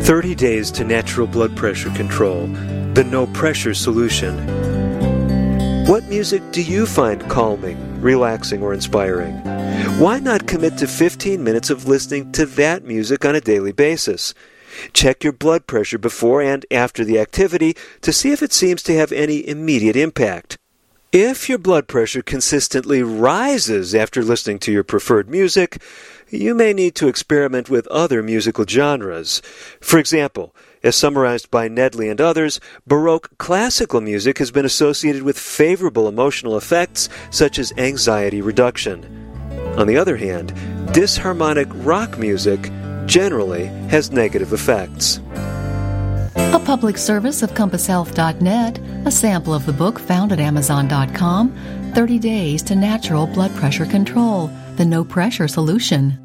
30 Days to Natural Blood Pressure Control, the No Pressure Solution. What music do you find calming, relaxing, or inspiring? Why not commit to 15 minutes of listening to that music on a daily basis? Check your blood pressure before and after the activity to see if it seems to have any immediate impact. If your blood pressure consistently rises after listening to your preferred music, you may need to experiment with other musical genres. For example, as summarized by Nedley and others, Baroque classical music has been associated with favorable emotional effects such as anxiety reduction. On the other hand, disharmonic rock music generally has negative effects. A public service of CompassHealth.net, a sample of the book found at Amazon.com, 30 Days to Natural Blood Pressure Control, the No Pressure Solution.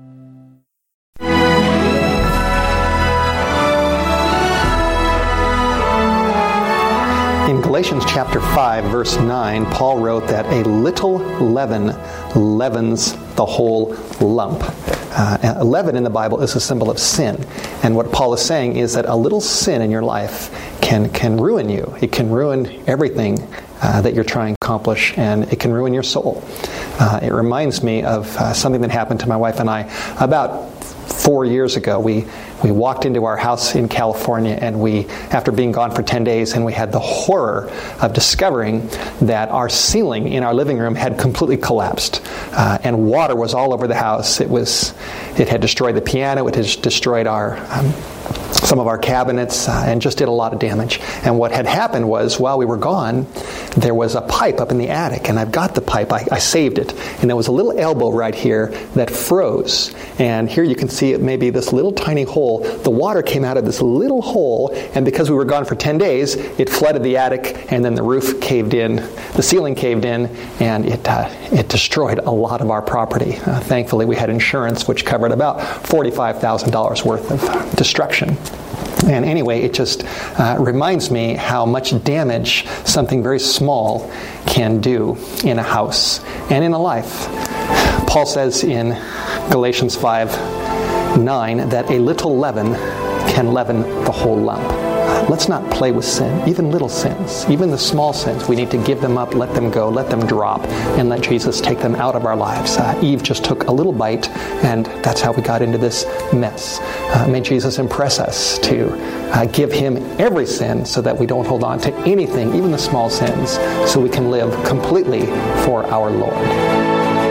In Galatians chapter 5, verse 9, Paul wrote that a little leaven leavens the whole lump. Leaven in the Bible is a symbol of sin. And what Paul is saying is that a little sin in your life can ruin you. It can ruin everything that you're trying to accomplish, and it can ruin your soul. It reminds me of something that happened to my wife and I about 4 years ago. We walked into our house in California, and after being gone for 10 days, and we had the horror of discovering that our ceiling in our living room had completely collapsed, and water was all over the house. It had destroyed the piano. It had destroyed some of our cabinets, and just did a lot of damage. And what had happened was, while we were gone, there was a pipe up in the attic, and I've got the pipe. I saved it, and there was a little elbow right here that froze. And here you can see it, maybe this little tiny hole. The water came out of this little hole, and because we were gone for 10 days, it flooded the attic, and then the roof caved in, the ceiling caved in, and it destroyed a lot of our property. Thankfully, we had insurance, which covered about $45,000 worth of destruction. And anyway, it just reminds me how much damage something very small can do in a house and in a life. Paul says in Galatians 5:9 that a little leaven can leaven the whole lump. Let's not play with sin, even little sins, even the small sins. We need to give them up, let them go, let them drop, and let Jesus take them out of our lives. Eve just took a little bite, and that's how we got into this mess. May Jesus impress us to give Him every sin so that we don't hold on to anything, even the small sins, so we can live completely for our Lord.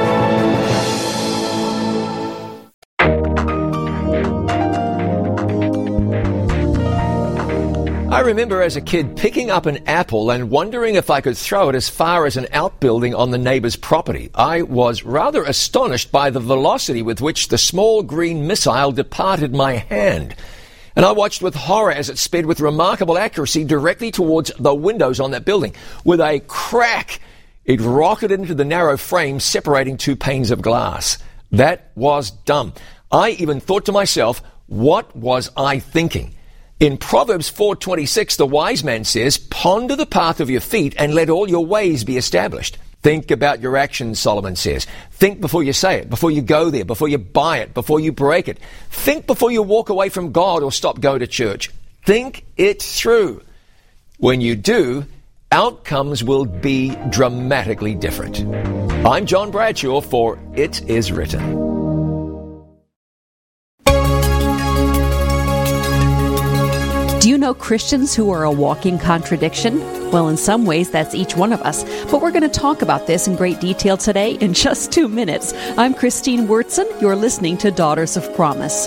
I remember as a kid picking up an apple and wondering if I could throw it as far as an outbuilding on the neighbor's property. I was rather astonished by the velocity with which the small green missile departed my hand. And I watched with horror as it sped with remarkable accuracy directly towards the windows on that building. With a crack, it rocketed into the narrow frame separating two panes of glass. That was dumb. I even thought to myself, what was I thinking? In Proverbs 4:26, the wise man says, "Ponder the path of your feet and let all your ways be established." Think about your actions, Solomon says. Think before you say it, before you go there, before you buy it, before you break it. Think before you walk away from God or stop going to church. Think it through. When you do, outcomes will be dramatically different. I'm John Bradshaw for It Is Written. Do you know Christians who are a walking contradiction? Well, in some ways, that's each one of us. But we're going to talk about this in great detail today in just 2 minutes. I'm Christine Wurtzen. You're listening to Daughters of Promise.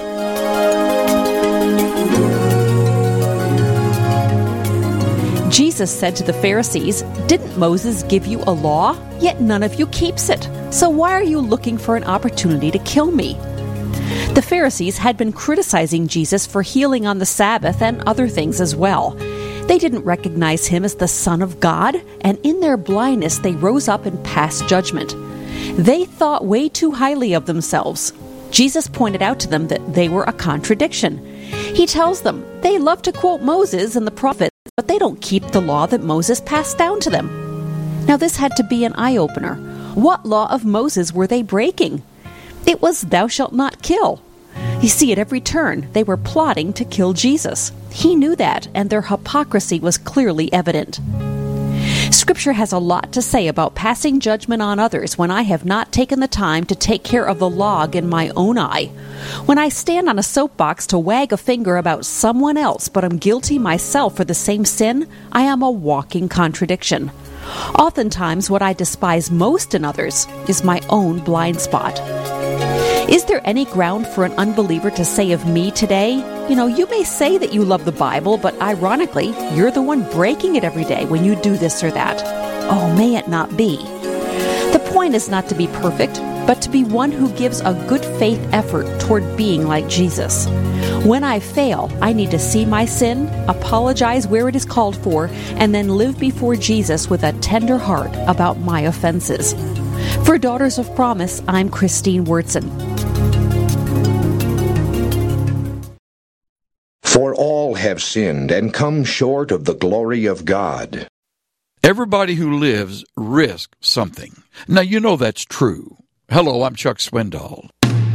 Jesus said to the Pharisees, "Didn't Moses give you a law? Yet none of you keeps it. So why are you looking for an opportunity to kill me?" The Pharisees had been criticizing Jesus for healing on the Sabbath and other things as well. They didn't recognize him as the Son of God, and in their blindness they rose up and passed judgment. They thought way too highly of themselves. Jesus pointed out to them that they were a contradiction. He tells them they love to quote Moses and the prophets, but they don't keep the law that Moses passed down to them. Now this had to be an eye-opener. What law of Moses were they breaking? It was "thou shalt not kill." You see, at every turn, they were plotting to kill Jesus. He knew that, and their hypocrisy was clearly evident. Scripture has a lot to say about passing judgment on others when I have not taken the time to take care of the log in my own eye. When I stand on a soapbox to wag a finger about someone else, but am guilty myself for the same sin, I am a walking contradiction. Oftentimes, what I despise most in others is my own blind spot. Is there any ground for an unbeliever to say of me today, you may say that you love the Bible, but ironically, you're the one breaking it every day when you do this or that. Oh, may it not be. The point is not to be perfect, but to be one who gives a good faith effort toward being like Jesus. When I fail, I need to see my sin, apologize where it is called for, and then live before Jesus with a tender heart about my offenses. For Daughters of Promise, I'm Christine Wurtson. For all have sinned and come short of the glory of God. Everybody who lives risks something. Now, you know that's true. Hello, I'm Chuck Swindoll.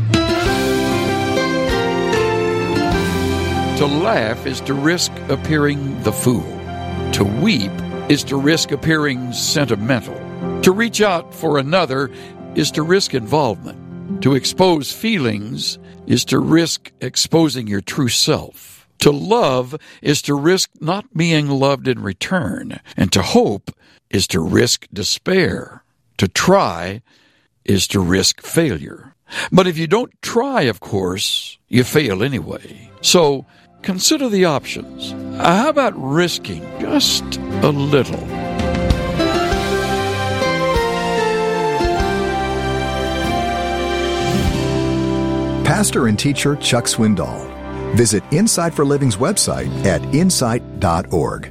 To laugh is to risk appearing the fool. To weep is to risk appearing sentimental. To reach out for another is to risk involvement. To expose feelings is to risk exposing your true self. To love is to risk not being loved in return. And to hope is to risk despair. To try is to risk failure. But if you don't try, of course, you fail anyway. So consider the options. How about risking just a little? Pastor and teacher Chuck Swindoll. Visit Insight for Living's website at insight.org.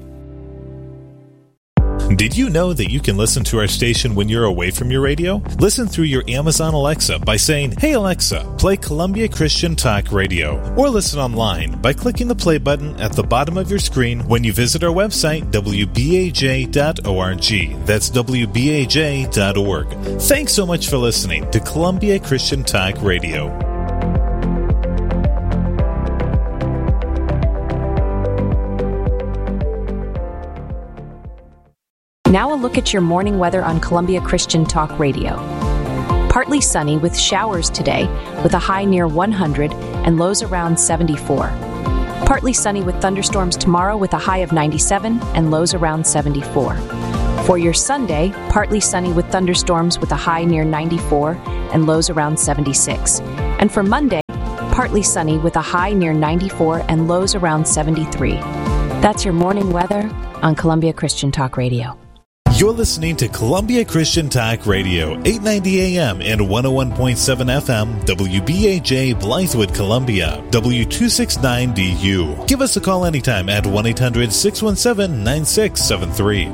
Did you know that you can listen to our station when you're away from your radio? Listen through your Amazon Alexa by saying, "Hey Alexa, play Columbia Christian Talk Radio." Or listen online by clicking the play button at the bottom of your screen when you visit our website, wbaj.org. That's wbaj.org. Thanks so much for listening to Columbia Christian Talk Radio. Now a look at your morning weather on Columbia Christian Talk Radio. Partly sunny with showers today, with a high near 100 and lows around 74. Partly sunny with thunderstorms tomorrow with a high of 97 and lows around 74. For your Sunday, partly sunny with thunderstorms with a high near 94 and lows around 76. And for Monday, partly sunny with a high near 94 and lows around 73. That's your morning weather on Columbia Christian Talk Radio. You're listening to Columbia Christian Talk Radio, 890 AM and 101.7 FM, WBAJ Blythewood, Columbia, W269DU. Give us a call anytime at 1-800-617-9673.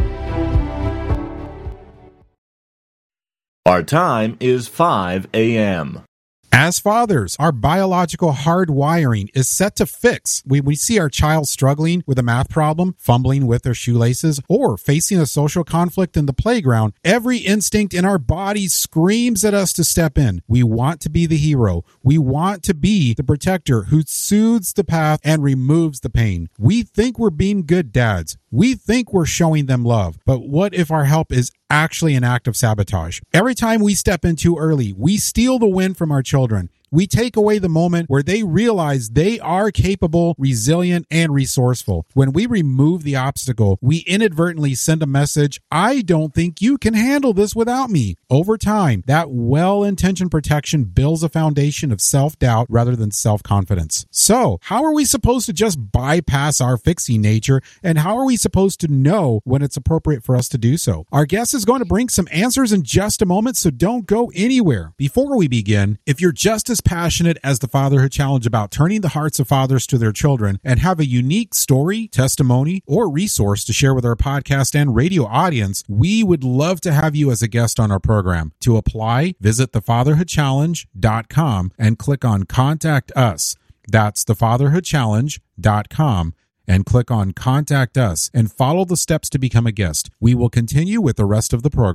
Our time is 5 a.m. As fathers, our biological hardwiring is set to fix when we see our child struggling with a math problem, fumbling with their shoelaces, or facing a social conflict in the playground. Every instinct in our body screams at us to step in. We want to be the hero. We want to be the protector who soothes the path and removes the pain. We think we're being good dads. We think we're showing them love. But what if our help is actually an act of sabotage? Every time we step in too early, we steal the win from our children. We take away the moment where they realize they are capable, resilient, and resourceful. When we remove the obstacle, we inadvertently send a message, I don't think you can handle this without me. Over time, that well-intentioned protection builds a foundation of self-doubt rather than self-confidence. So, how are we supposed to just bypass our fixing nature, and how are we supposed to know when it's appropriate for us to do so? Our guest is going to bring some answers in just a moment, so don't go anywhere. Before we begin, if you're just as passionate as the Fatherhood Challenge about turning the hearts of fathers to their children and have a unique story, testimony, or resource to share with our podcast and radio audience, we would love to have you as a guest on our program. To apply, visit thefatherhoodchallenge.com and click on Contact Us. That's thefatherhoodchallenge.com and click on Contact Us and follow the steps to become a guest. We will continue with the rest of the program.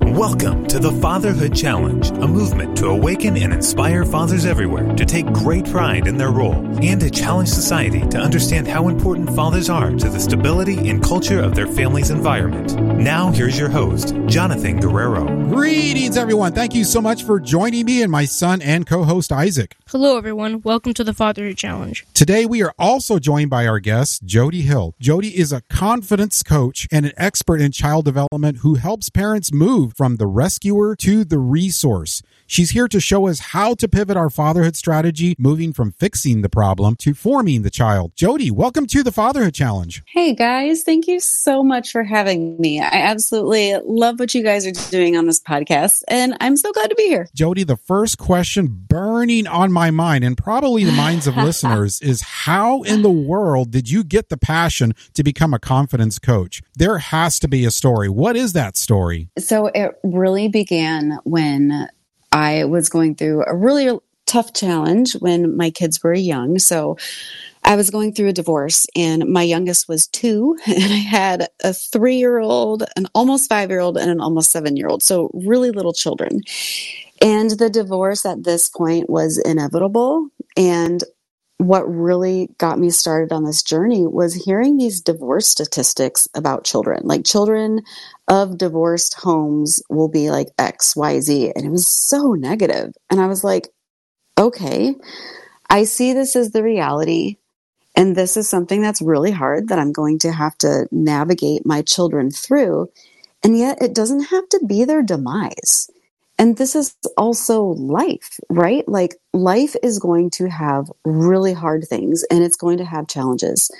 Welcome to the Fatherhood Challenge, a movement to awaken and inspire fathers everywhere to take great pride in their role and to challenge society to understand how important fathers are to the stability and culture of their family's environment. Now, here's your host, Jonathan Guerrero. Greetings, everyone. Thank you so much for joining me and my son and co-host, Isaac. Hello, everyone. Welcome to the Fatherhood Challenge. Today, we are also joined by our guest, Jody Hill. Jody is a confidence coach and an expert in child development who helps parents move from the rescuer to the resource. She's here to show us how to pivot our fatherhood strategy, moving from fixing the problem to forming the child. Jody, welcome to the Fatherhood Challenge. Hey, guys. Thank you so much for having me. I absolutely love what you guys are doing on this podcast, and I'm so glad to be here. Jody, the first question burning on my mind, and probably the minds of listeners, is how in the world did you get the passion to become a confidence coach? There has to be a story. What is that story? So it really began when I was going through a really tough challenge when my kids were young. So I was going through a divorce, and my youngest was 2, and I had a 3-year-old, an almost 5-year-old, and an almost 7-year-old. So really little children. And the divorce at this point was inevitable. And what really got me started on this journey was hearing these divorce statistics about children. Like, children of divorced homes will be like X, Y, Z. And it was so negative. And I was like, okay, I see this as the reality. And this is something that's really hard that I'm going to have to navigate my children through. And yet it doesn't have to be their demise. And this is also life, right? Like, life is going to have really hard things, and it's going to have challenges.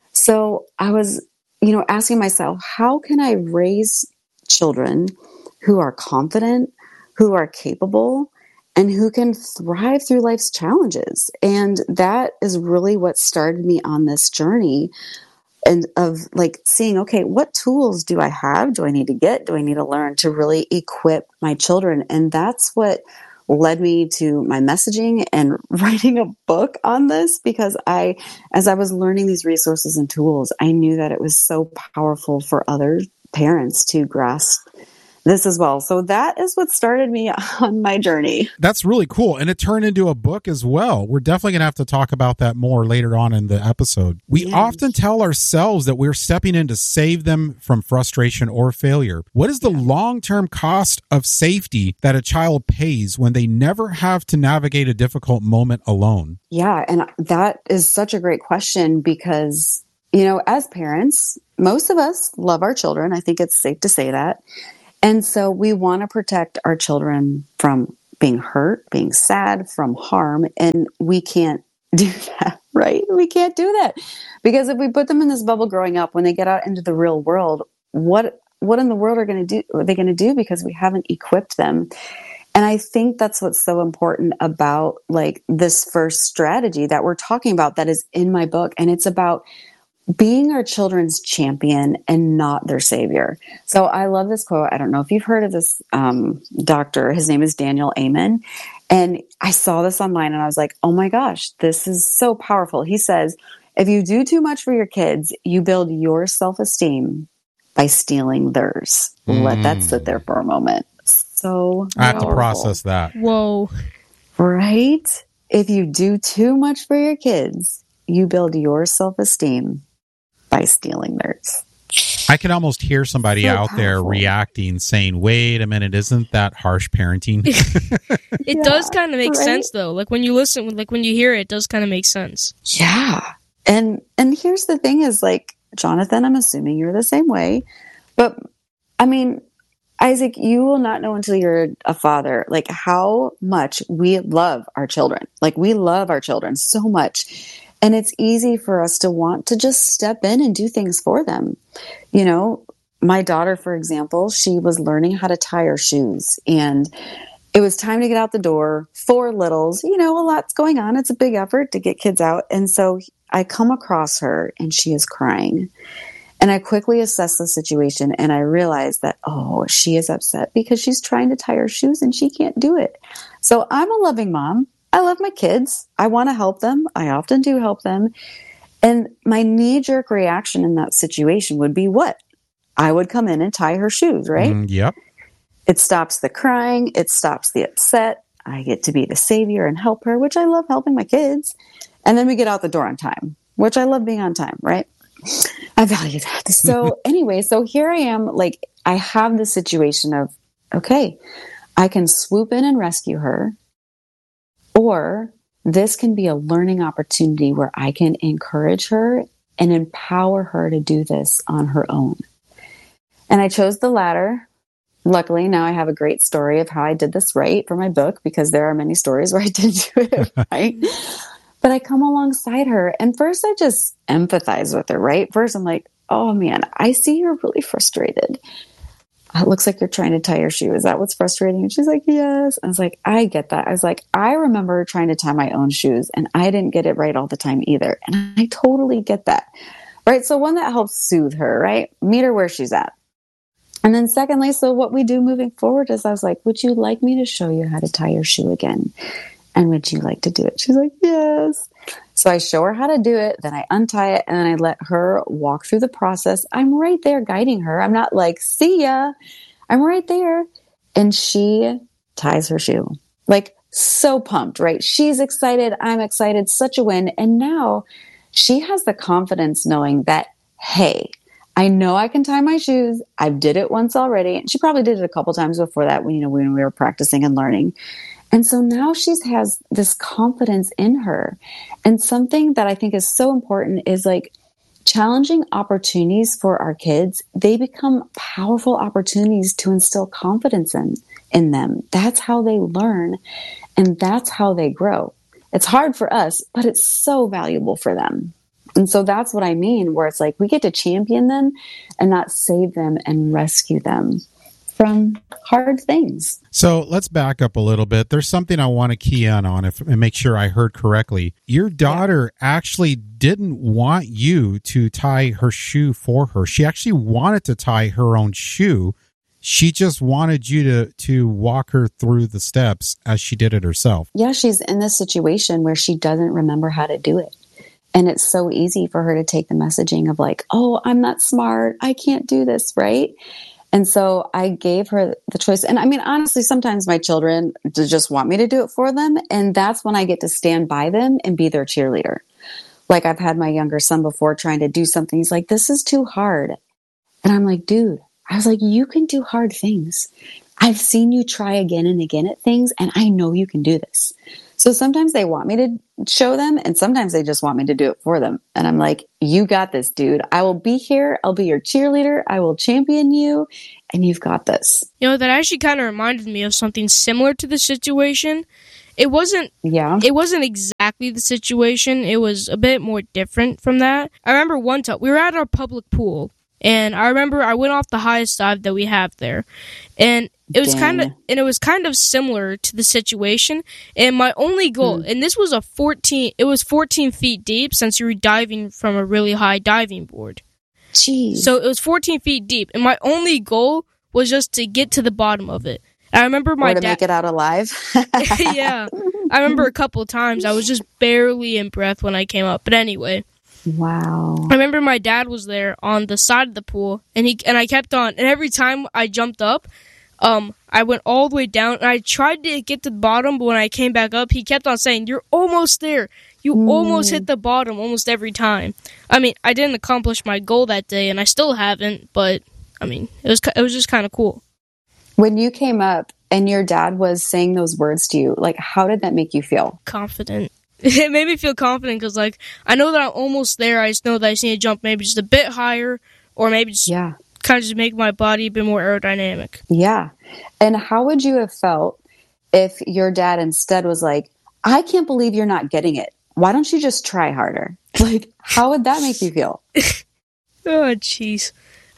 So I was, asking myself, how can I raise children who are confident, who are capable, and who can thrive through life's challenges? And that is really what started me on this journey, and of like seeing, okay, what tools do I have? Do I need to get? Do I need to learn to really equip my children? And that's what led me to my messaging and writing a book on this, because as I was learning these resources and tools, I knew that it was so powerful for other parents to grasp this as well. So that is what started me on my journey. That's really cool. And it turned into a book as well. We're definitely going to have to talk about that more later on in the episode. We often tell ourselves that we're stepping in to save them from frustration or failure. What is the long-term cost of safety that a child pays when they never have to navigate a difficult moment alone? Yeah, and that is such a great question because, as parents, most of us love our children. I think it's safe to say that. And so we want to protect our children from being hurt, being sad, from harm. And we can't do that, right? We can't do that. Because if we put them in this bubble growing up, when they get out into the real world, what in the world are they going to do? Because we haven't equipped them. And I think that's what's so important about like this first strategy that we're talking about that is in my book. And it's about being our children's champion and not their savior. So I love this quote. I don't know if you've heard of this doctor. His name is Daniel Amen. And I saw this online and I was like, oh my gosh, this is so powerful. He says, if you do too much for your kids, you build your self-esteem by stealing theirs. Let that sit there for a moment. So I have to process that. Whoa. Right? If you do too much for your kids, you build your self-esteem by stealing theirs. I can almost hear somebody out there reacting, saying, wait a minute, isn't that harsh parenting? It does kind of make sense, though. Like, when you listen, like, when you hear it, it does kind of make sense. Yeah. And here's the thing is, like, Jonathan, I'm assuming you're the same way. But, I mean, Isaac, you will not know until you're a father, like, how much we love our children. Like, we love our children so much. And it's easy for us to want to just step in and do things for them. My daughter, for example, she was learning how to tie her shoes. And it was time to get out the door. 4 littles, a lot's going on. It's a big effort to get kids out. And so I come across her and she is crying. And I quickly assess the situation and I realize that, she is upset because she's trying to tie her shoes and she can't do it. So I'm a loving mom. I love my kids. I want to help them. I often do help them. And my knee-jerk reaction in that situation would be what? I would come in and tie her shoes, right? Yep. It stops the crying. It stops the upset. I get to be the savior and help her, which I love helping my kids. And then we get out the door on time, which I love being on time, right? I value that. So anyway, so here I am, like, I have this situation of, okay, I can swoop in and rescue her, or this can be a learning opportunity where I can encourage her and empower her to do this on her own. And I chose the latter. Luckily, now I have a great story of how I did this right for my book, because there are many stories where I didn't do it right. But I come alongside her, and first I just empathize with her, right? First I'm like, oh man, I see you're really frustrated. It looks like you're trying to tie your shoe. Is that what's frustrating? And she's like, yes. I was like, I get that. I was like, I remember trying to tie my own shoes, and I didn't get it right all the time either. And I totally get that, right? So one, that helps soothe her, right? Meet her where she's at. And then secondly, so what we do moving forward is I was like, would you like me to show you how to tie your shoe again? And would you like to do it? She's like, yes. So I show her how to do it. Then I untie it, and then I let her walk through the process. I'm right there guiding her. I'm not like, see ya. I'm right there. And she ties her shoe. Like, so pumped, right? She's excited. I'm excited. Such a win. And now she has the confidence knowing that, hey, I know I can tie my shoes. I did it once already. And she probably did it a couple times before that when we were practicing and learning. And so now she has this confidence in her. And something that I think is so important is like challenging opportunities for our kids. They become powerful opportunities to instill confidence in them. That's how they learn, and that's how they grow. It's hard for us, but it's so valuable for them. And so that's what I mean, where it's like we get to champion them and not save them and rescue them from hard things. So let's back up a little bit. There's something I want to key in on and make sure I heard correctly. Your daughter actually didn't want you to tie her shoe for her. She actually wanted to tie her own shoe. She just wanted you to walk her through the steps as she did it herself. Yeah, she's in this situation where she doesn't remember how to do it. And it's so easy for her to take the messaging of like, oh, I'm not smart. I can't do this, right? And so I gave her the choice. And I mean, honestly, sometimes my children just want me to do it for them. And that's when I get to stand by them and be their cheerleader. Like I've had my younger son before trying to do something. He's like, this is too hard. And I'm like, dude, I was like, you can do hard things. I've seen you try again and again at things, and I know you can do this. So sometimes they want me to show them, and sometimes they just want me to do it for them. And I'm like, you got this, dude. I will be here. I'll be your cheerleader. I will champion you, and you've got this. You know, that actually kind of reminded me of something similar to the situation. It wasn't exactly the situation. It was a bit more different from that. I remember one time, we were at our public pool, and I remember I went off the highest dive that we have there. And it was kind of similar to the situation. And my only goal, and this was 14 feet deep since you were diving from a really high diving board. Jeez. So it was 14 feet deep. And my only goal was just to get to the bottom of it. And I remember my dad. Make it out alive. Yeah. I remember a couple of times I was just barely in breath when I came up. But anyway. Wow. I remember my dad was there on the side of the pool, and I kept on, and every time I jumped up, I went all the way down, and I tried to get to the bottom, but when I came back up, he kept on saying, you're almost there. You almost hit the bottom almost every time. I mean, I didn't accomplish my goal that day, and I still haven't, but, I mean, it was just kind of cool. When you came up and your dad was saying those words to you, like, how did that make you feel? Confident. It made me feel confident because, like, I know that I'm almost there. I just know that I just need to jump maybe just a bit higher, or maybe just kind of just make my body a bit more aerodynamic. Yeah. And how would you have felt if your dad instead was like, I can't believe you're not getting it. Why don't you just try harder? Like, how would that make you feel? Oh, jeez.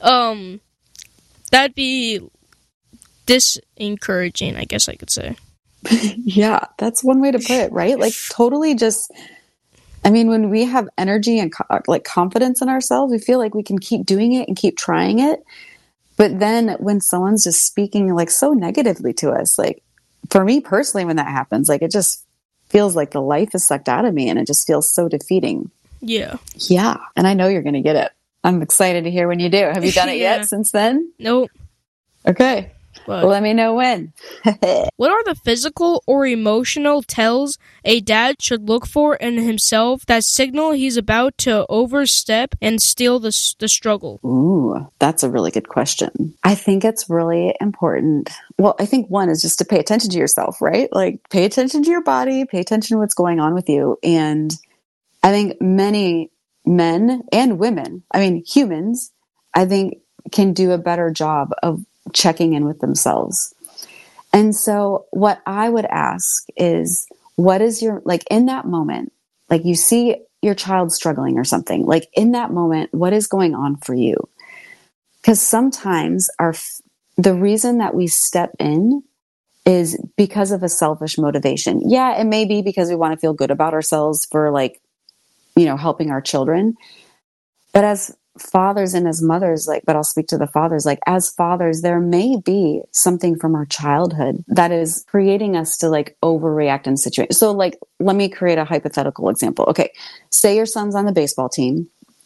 That'd be disencouraging, I guess I could say. Yeah, that's one way to put it, right? Like totally just, I mean, when we have energy and like confidence in ourselves, we feel like we can keep doing it and keep trying it. But then when someone's just speaking like so negatively to us, like for me personally, when that happens, like it just feels like the life is sucked out of me and it just feels so defeating. Yeah. Yeah. And I know you're going to get it. I'm excited to hear when you do. Have you done it yet since then? Nope. Okay. But let me know when. What are the physical or emotional tells a dad should look for in himself that signal he's about to overstep and steal the struggle? Ooh, that's a really good question. I think it's really important. Well, I think one is just to pay attention to yourself, right? Like, pay attention to your body, pay attention to what's going on with you. And I think many men and women, humans, I think can do a better job of checking in with themselves. And so what I would ask is, what is your, like, in that moment, like you see your child struggling or something, like in that moment, what is going on for you? Because sometimes the reason that we step in is because of a selfish motivation. Yeah, it may be because we want to feel good about ourselves for, like, helping our children. But as fathers and as mothers, but I'll speak to the fathers, as fathers, there may be something from our childhood that is creating us to overreact in situations. So let me create a hypothetical example. Okay. Say your son's on the baseball team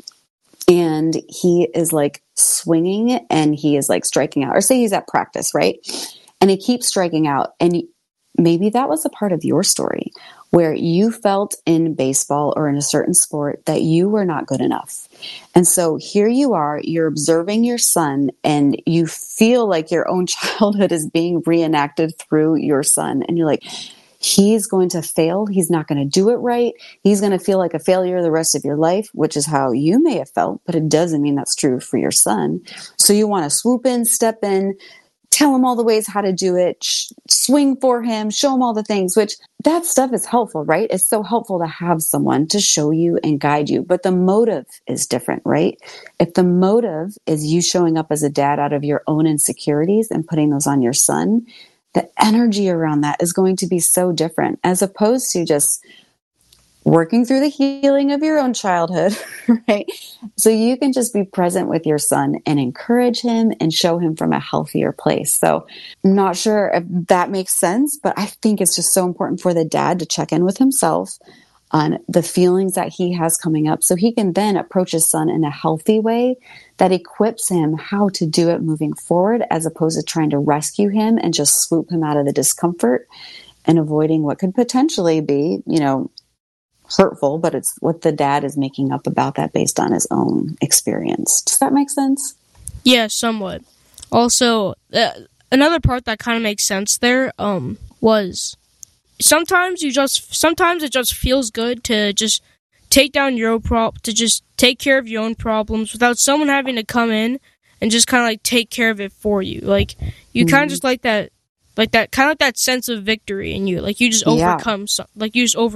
and he is swinging and he is striking out, or say he's at practice, right? And he keeps striking out, and maybe that was a part of your story where you felt in baseball or in a certain sport that you were not good enough. And so here you are, you're observing your son, and you feel like your own childhood is being reenacted through your son. And you're like, he's going to fail. He's not going to do it right. He's going to feel like a failure the rest of your life, which is how you may have felt, but it doesn't mean that's true for your son. So you want to swoop in, step in, tell him all the ways how to do it, swing for him, show him all the things, which that stuff is helpful, right? It's so helpful to have someone to show you and guide you. But the motive is different, right? If the motive is you showing up as a dad out of your own insecurities and putting those on your son, the energy around that is going to be so different, as opposed to just working through the healing of your own childhood, right? So you can just be present with your son and encourage him and show him from a healthier place. So I'm not sure if that makes sense, but I think it's just so important for the dad to check in with himself on the feelings that he has coming up, so he can then approach his son in a healthy way that equips him how to do it moving forward, as opposed to trying to rescue him and just swoop him out of the discomfort and avoiding what could potentially be, hurtful, but it's what the dad is making up about that based on his own experience. Does that make sense? Yeah, somewhat. Also, another part that kind of makes sense there was sometimes it just feels good to just take down your own to just take care of your own problems without someone having to come in and just kind of take care of it for you. You kind of just that sense of victory in you. You just overcome you just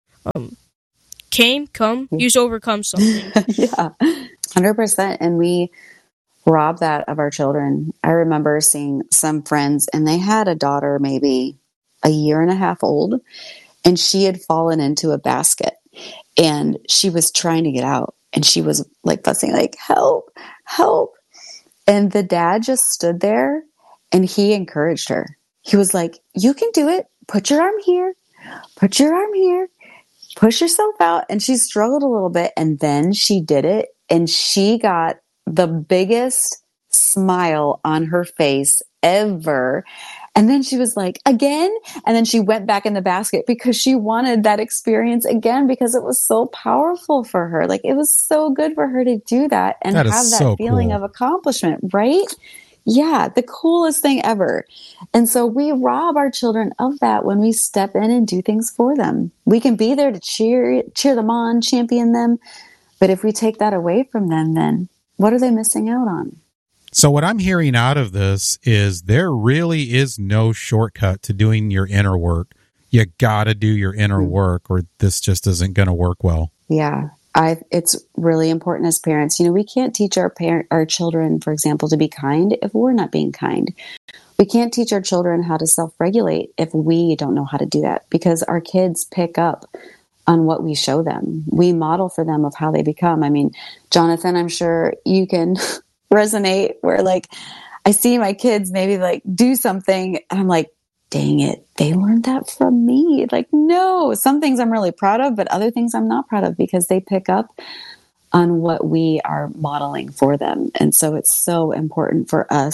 overcome something. Yeah, 100%. And we rob that of our children. I remember seeing some friends, and they had a daughter maybe a year and a half old, and she had fallen into a basket, and she was trying to get out, and she was fussing, help, help. And the dad just stood there, and he encouraged her. He was like, you can do it. Put your arm here. Put your arm here. Push yourself out. And she struggled a little bit, and then she did it, and she got the biggest smile on her face ever. And then she was like, again? And then she went back in the basket because she wanted that experience again, because it was so powerful for her. It was so good for her to do that and have that feeling of accomplishment, right? Yeah, the coolest thing ever. And so we rob our children of that when we step in and do things for them. We can be there to cheer them on, champion them. But if we take that away from them, then what are they missing out on? So what I'm hearing out of this is there really is no shortcut to doing your inner work. You got to do your inner work, or this just isn't going to work well. Yeah. It's really important as parents. We can't teach our children, for example, to be kind if we're not being kind. We can't teach our children how to self-regulate if we don't know how to do that, because our kids pick up on what we show them. We model for them of how they become. Jonathan, I'm sure you can resonate where I see my kids maybe do something and I'm like, dang it, they learned that from me. No, some things I'm really proud of, but other things I'm not proud of, because they pick up on what we are modeling for them. And so it's so important for us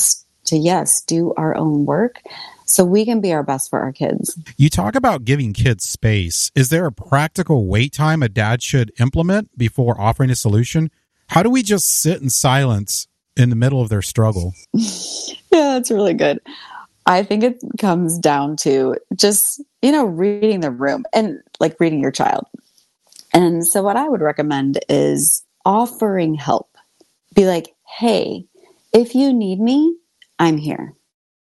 to, yes, do our own work so we can be our best for our kids. You talk about giving kids space. Is there a practical wait time a dad should implement before offering a solution? How do we just sit in silence in the middle of their struggle? Yeah, that's really good. I think it comes down to just, reading the room and like reading your child. And so what I would recommend is offering help. Be like, hey, if you need me, I'm here.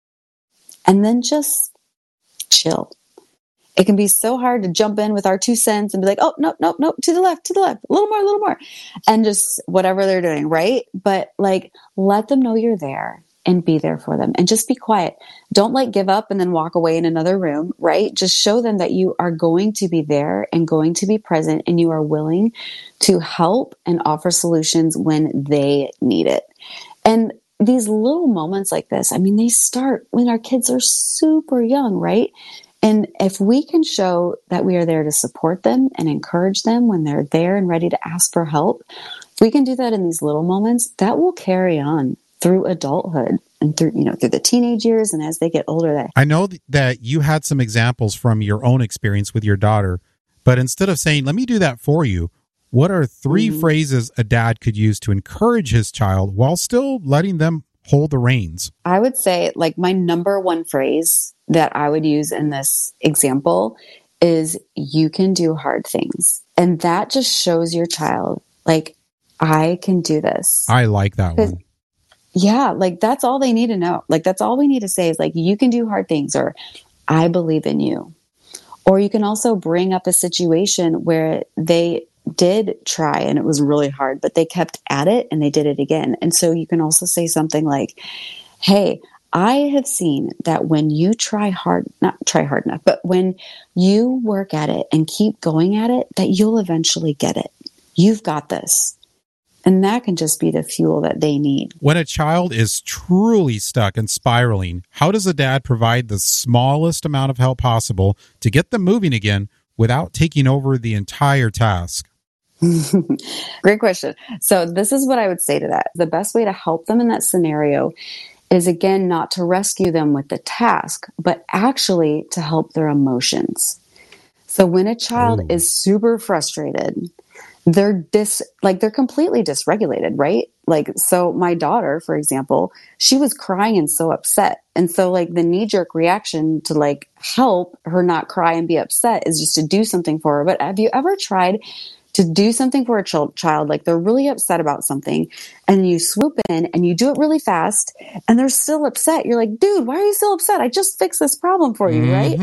And then just chill. It can be so hard to jump in with our 2 cents and be like, oh, nope, to the left, a little more. And just whatever they're doing, right? But like, let them know you're there and be there for them and just be quiet. Don't like give up and then walk away in another room, right? Just show them that you are going to be there and going to be present and you are willing to help and offer solutions when they need it. And these little moments like this, they start when our kids are super young, right? And if we can show that we are there to support them and encourage them when they're there and ready to ask for help, if we can do that in these little moments, that will carry on through adulthood and through the teenage years and as they get older. I know that you had some examples from your own experience with your daughter, but instead of saying, let me do that for you, what are 3 phrases a dad could use to encourage his child while still letting them hold the reins? I would say like my number one phrase that I would use in this example is you can do hard things. And that just shows your child, like, I can do this. I like that one. Yeah, like that's all they need to know. Like that's all we need to say is like, you can do hard things, or I believe in you. Or you can also bring up a situation where they did try and it was really hard, but they kept at it and they did it again. And so you can also say something like, hey, I have seen that when you not try hard enough, but when you work at it and keep going at it, that you'll eventually get it. You've got this. And that can just be the fuel that they need. When a child is truly stuck and spiraling, how does a dad provide the smallest amount of help possible to get them moving again without taking over the entire task? Great question. So this is what I would say to that. The best way to help them in that scenario is, again, not to rescue them with the task, but actually to help their emotions. So when a child is super frustrated, they're completely dysregulated, right? Like, so my daughter, for example, she was crying and so upset. And so like the knee-jerk reaction to like help her not cry and be upset is just to do something for her. But have you ever tried to do something for a child, like they're really upset about something, and you swoop in and you do it really fast and they're still upset? You're like, dude, why are you still upset? I just fixed this problem for you, right?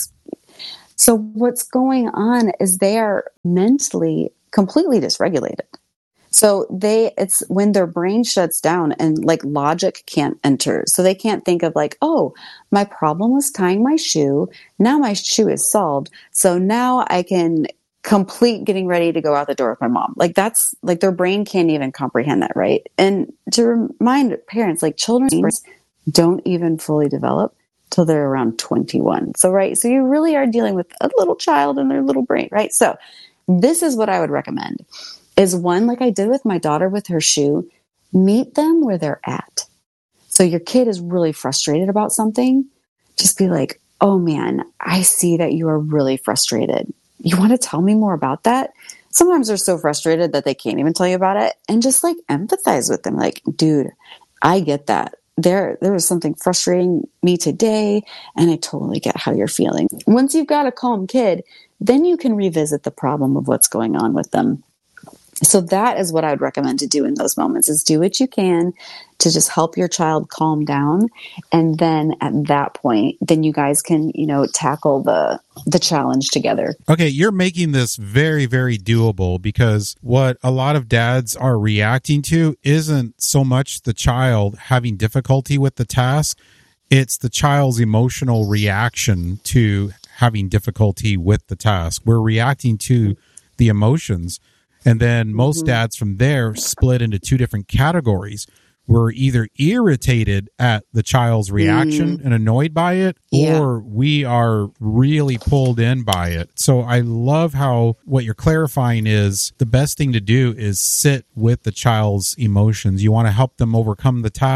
So what's going on is they are mentally completely dysregulated. So it's when their brain shuts down and like logic can't enter. So they can't think of like, oh, my problem was tying my shoe. Now my shoe is solved. So now I can complete getting ready to go out the door with my mom. Like that's like their brain can't even comprehend that, right? And to remind parents, like children's brains don't even fully develop till they're around 21. So, right. So you really are dealing with a little child and their little brain, right? So this is what I would recommend is one, like I did with my daughter with her shoe, meet them where they're at. So your kid is really frustrated about something. Just be like, oh man, I see that you are really frustrated. You want to tell me more about that? Sometimes they're so frustrated that they can't even tell you about it, and just like empathize with them. Like, dude, I get that. There was something frustrating me today, and I totally get how you're feeling. Once you've got a calm kid, then you can revisit the problem of what's going on with them. So that is what I would recommend to do in those moments, is do what you can to just help your child calm down. And then at that point, then you guys can, tackle the challenge together. Okay, you're making this very, very doable, because what a lot of dads are reacting to isn't so much the child having difficulty with the task. It's the child's emotional reaction to having difficulty with the task. We're reacting to the emotions. And then most dads from there split into 2 different categories. We're either irritated at the child's reaction and annoyed by it, or we are really pulled in by it. So I love how what you're clarifying is the best thing to do is sit with the child's emotions. You want to help them overcome the task.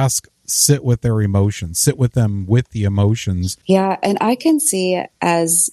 sit with their emotions, sit with them with the emotions. Yeah, and I can see as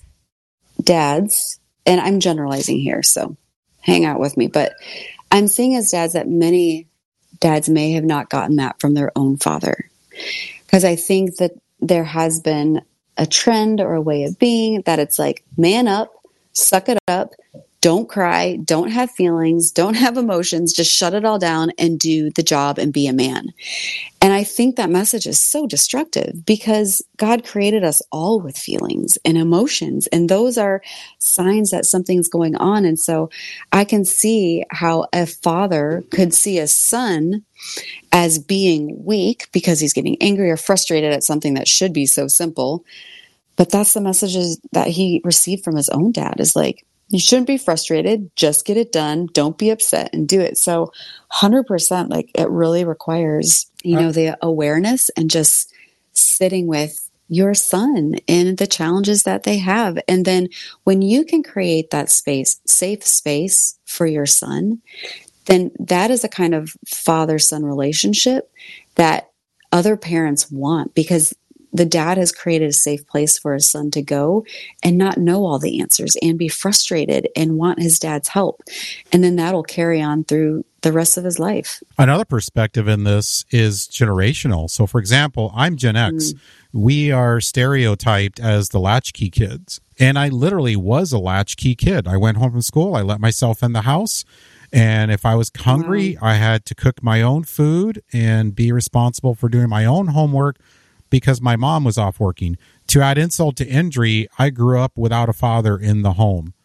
dads, and I'm generalizing here, so hang out with me, but I'm seeing as dads that many dads may have not gotten that from their own father. Because I think that there has been a trend or a way of being that it's like, man up, suck it up, don't cry, don't have feelings, don't have emotions, just shut it all down and do the job and be a man. And I think that message is so destructive because God created us all with feelings and emotions, and those are signs that something's going on. And so I can see how a father could see a son as being weak because he's getting angry or frustrated at something that should be so simple. But that's the messages that he received from his own dad, is like, you shouldn't be frustrated. Just get it done. Don't be upset and do it. So 100%, like, it really requires, the awareness and just sitting with your son and the challenges that they have. And then when you can create that space, safe space for your son, then that is a kind of father-son relationship that other parents want, because the dad has created a safe place for his son to go and not know all the answers and be frustrated and want his dad's help. And then that'll carry on through the rest of his life. Another perspective in this is generational. So, for example, I'm Gen X. We are stereotyped as the latchkey kids. And I literally was a latchkey kid. I went home from school. I let myself in the house. And if I was hungry, I had to cook my own food and be responsible for doing my own homework, because my mom was off working. To add insult to injury, I grew up without a father in the home.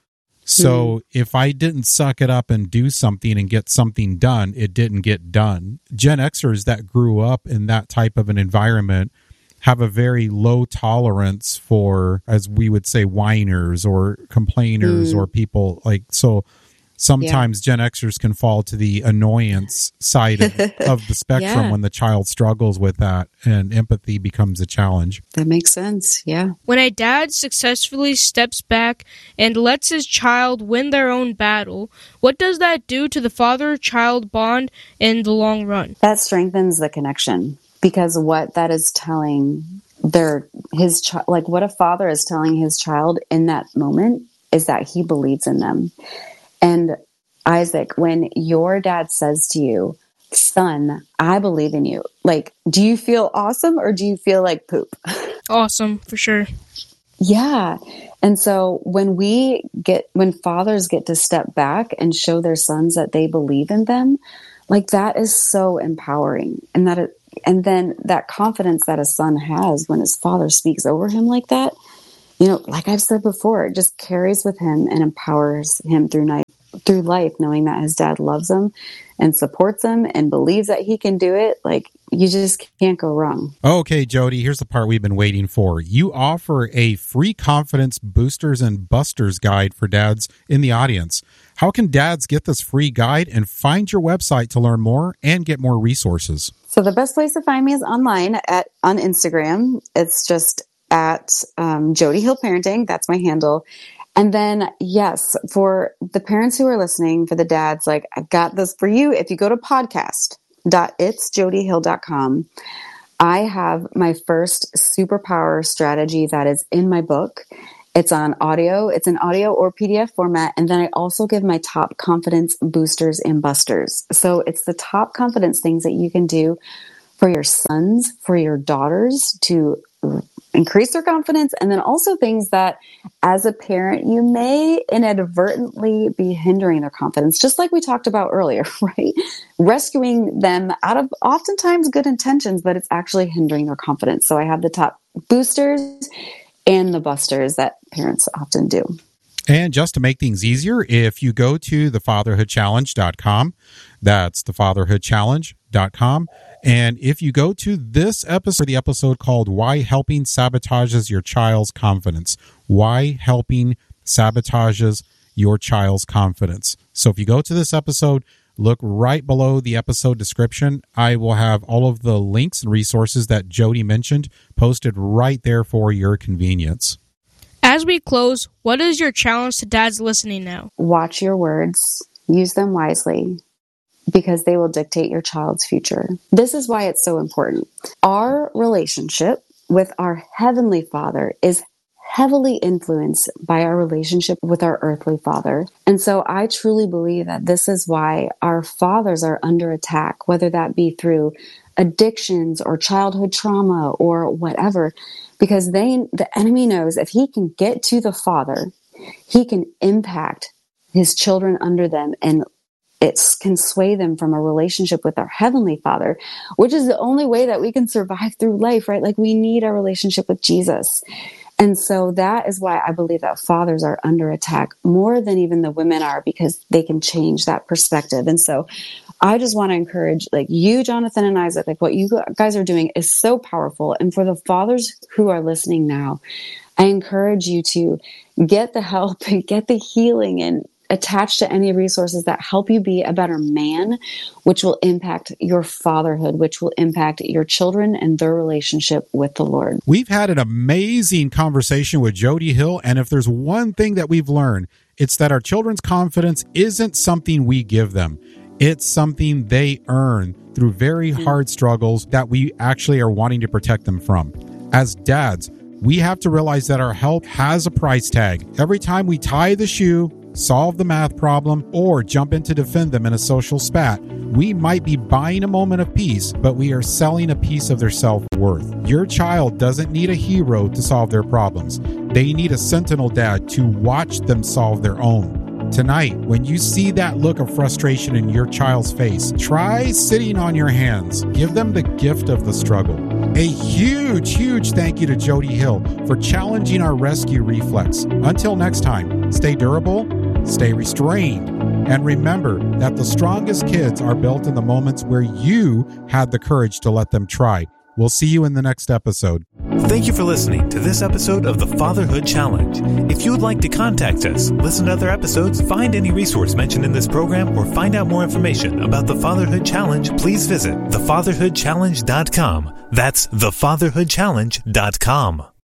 So if I didn't suck it up and do something and get something done, it didn't get done. Gen Xers that grew up in that type of an environment have a very low tolerance for, as we would say, whiners or complainers or people like, so sometimes Gen Xers can fall to the annoyance side of the spectrum when the child struggles with that, and empathy becomes a challenge. That makes sense, yeah. When a dad successfully steps back and lets his child win their own battle, what does that do to the father-child bond in the long run? That strengthens the connection, because what that is telling what a father is telling his child in that moment is that he believes in them. And Isaac, when your dad says to you, son, I believe in you, like, do you feel awesome or do you feel like poop? Awesome, for sure. Yeah. And so when fathers get to step back and show their sons that they believe in them, like, that is so empowering. And then that confidence that a son has when his father speaks over him like that, like I've said before, it just carries with him and empowers him through life, knowing that his dad loves him and supports him and believes that he can do it. Like, you just can't go wrong. Okay, Jody, here's the part we've been waiting for. You offer a free confidence boosters and busters guide for dads in the audience. How can dads get this free guide and find your website to learn more and get more resources? So the best place to find me is online on Instagram. It's just at Jody Hill Parenting. That's my handle. And then, yes, for the parents who are listening, for the dads, like, I've got this for you. If you go to podcast.itsjodyhill.com, I have my first superpower strategy that is in my book. It's on audio. It's in audio or PDF format. And then I also give my top confidence boosters and busters. So it's the top confidence things that you can do for your sons, for your daughters, to increase their confidence, and then also things that as a parent you may inadvertently be hindering their confidence, just like we talked about earlier, right? Rescuing them out of oftentimes good intentions, but it's actually hindering their confidence. So I have the top boosters and the busters that parents often do. And just to make things easier, if you go to thefatherhoodchallenge.com, that's thefatherhoodchallenge.com. And if you go to this episode, the episode called Why Helping Sabotages Your Child's Confidence. Why Helping Sabotages Your Child's Confidence. So if you go to this episode, look right below the episode description. I will have all of the links and resources that Jody mentioned posted right there for your convenience. As we close, what is your challenge to dads listening now? Watch your words. Use them wisely. because they will dictate your child's future. This is why it's so important. Our relationship with our Heavenly Father is heavily influenced by our relationship with our earthly father. And so I truly believe that this is why our fathers are under attack, whether that be through addictions or childhood trauma or whatever, because the enemy knows if he can get to the father, he can impact his children under them, and it can sway them from a relationship with our Heavenly Father, which is the only way that we can survive through life, right? Like, we need our relationship with Jesus. And so that is why I believe that fathers are under attack more than even the women are, because they can change that perspective. And so I just want to encourage, like, you, Jonathan and Isaac, like, what you guys are doing is so powerful. And for the fathers who are listening now, I encourage you to get the help and get the healing and attach to any resources that help you be a better man, which will impact your fatherhood, which will impact your children and their relationship with the Lord. We've had an amazing conversation with Jody Hill, and if there's one thing that we've learned, it's that our children's confidence isn't something we give them. It's something they earn through very hard struggles that we actually are wanting to protect them from. As dads, we have to realize that our help has a price tag. Every time we tie the shoe, solve the math problem, or jump in to defend them in a social spat, we might be buying a moment of peace, but we are selling a piece of their self-worth. Your child doesn't need a hero to solve their problems. They need a sentinel dad to watch them solve their own. Tonight, when you see that look of frustration in your child's face, try sitting on your hands. Give them the gift of the struggle. A huge thank you to Jody Hill for challenging our rescue reflex. Until next time, stay durable, stay restrained, and remember that the strongest kids are built in the moments where you had the courage to let them try. We'll see you in the next episode. Thank you for listening to this episode of the Fatherhood Challenge. If you would like to contact us, listen to other episodes, find any resource mentioned in this program, or find out more information about the Fatherhood Challenge, please visit thefatherhoodchallenge.com. That's thefatherhoodchallenge.com.